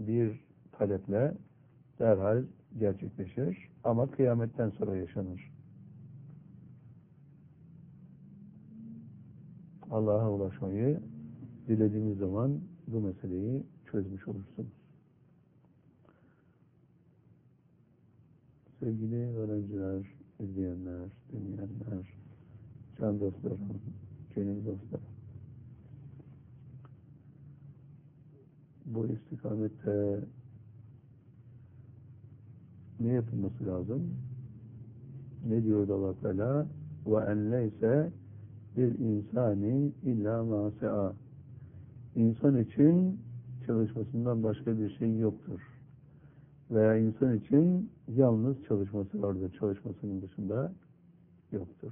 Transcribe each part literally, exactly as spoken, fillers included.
bir taleple derhal gerçekleşir. Ama kıyametten sonra yaşanır. Allah'a ulaşmayı dilediğiniz zaman bu meseleyi çözmüş olursunuz. Sevgili öğrenciler, izleyenler, dinleyenler, can dostlarım, gönül dostlarım. Bu istikamette ne yapılması lazım? Ne diyor Allah Teala? Ve en leyse bir insani illa ma se'a. İnsan için çalışmasından başka bir şey yoktur. Veya insan için yalnız çalışması vardır. Çalışmasının dışında yoktur.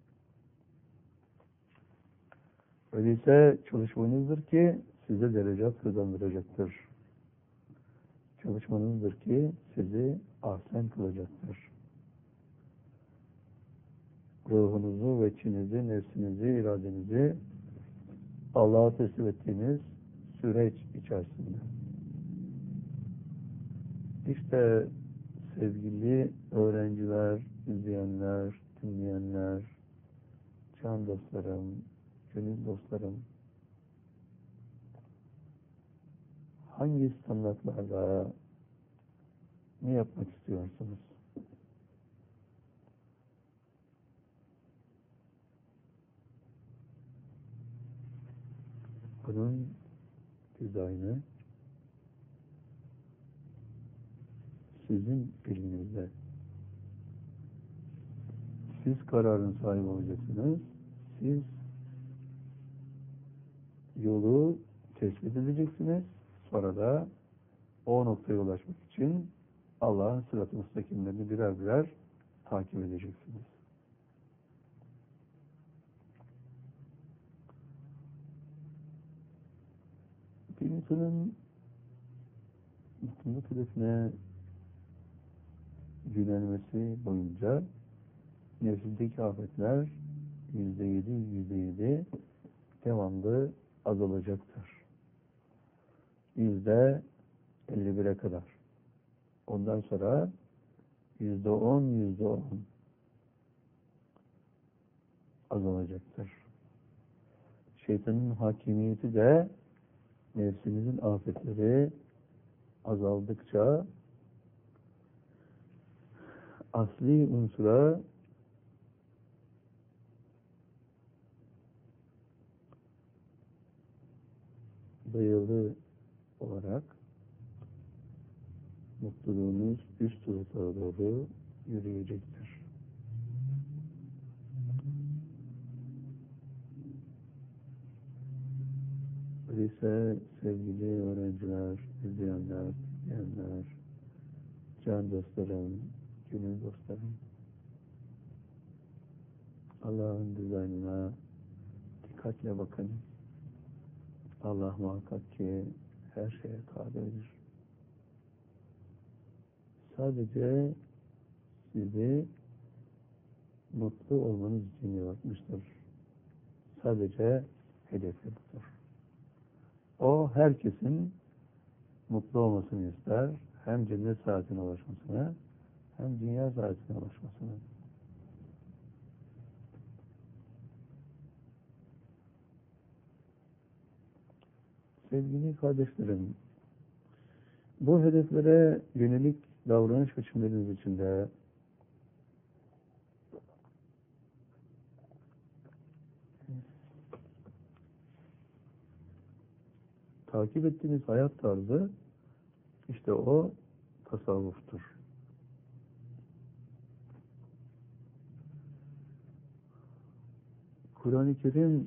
Öyleyse çalışmanızdır ki size derecat kazandıracaktır. Çalışmanızdır ki sizi ahsen kılacaktır. Ruhunuzu, veçinizi, nefsinizi, iradenizi Allah'a teslim ettiğiniz süreç içerisinde. İşte sevgili öğrenciler, izleyenler, dinleyenler, can dostlarım, gönül dostlarım, hangi standartlarla ne yapmak istiyorsunuz? Bunun dizaynı sizin elinizde. Siz kararın sahibi olacaksınız. Siz yolu tespit edeceksiniz. Sonra da o noktaya ulaşmak için Allah'ın sırat-ı müstakimlerini birer birer takip edeceksiniz. Bir insanın mutluluk hedefine yönelmesi boyunca nefsindeki afetler yüzde yedi, yüzde yedi devamlı azalacaktır. Yüzde elli bire kadar. Ondan sonra yüzde on, yüzde on azalacaktır. Şeytanın hakimiyeti de nefsinizin afetleri azaldıkça asli unsura dayalı olarak mutluluğunuz üst tarafa doğru yürüyecektir. Öyleyse sevgili öğrenciler, izleyenler, dinleyenler, can dostlarım, gönül dostlarım, Allah'ın dizaynına dikkatle bakın. Allah muhakkak ki her şeye kadirdir. Sadece sizi mutlu olmanız için yaratmıştır. Sadece hedefi budur. O herkesin mutlu olmasını ister. Hem cennet saatine ulaşmasını hem dünya saatine ulaşmasını. Sevgili kardeşlerim, bu hedeflere yönelik davranış biçimleriniz içinde takip ettiğiniz hayat tarzı işte o tasavvuftur. Kur'an-ı Kerim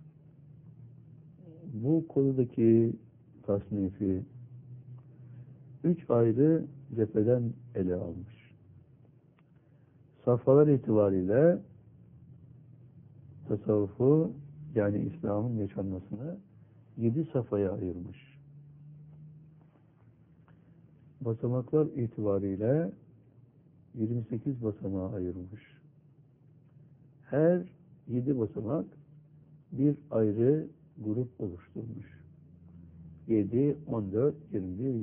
bu konudaki tasnifi üç ayrı cepheden ele almış. Safhalar itibariyle tasavvufu yani İslam'ın yaşanmasını yedi safhaya ayırmış. Basamaklar itibariyle yirmi sekiz basamağa ayırmış. Her yedi basamak bir ayrı grup oluşturmuş. yedi, on dört, yirmi bir,